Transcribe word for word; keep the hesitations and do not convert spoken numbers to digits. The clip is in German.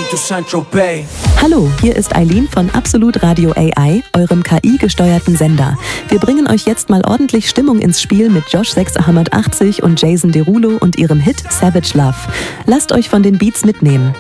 to Saint-Tropez. Hallo, hier ist Eileen von Absolut Radio A I, eurem K I-gesteuerten Sender. Wir bringen euch jetzt mal ordentlich Stimmung ins Spiel mit Josh sechshundertachtzig und Jason Derulo und ihrem Hit Savage Love. Lasst euch von den Beats mitnehmen.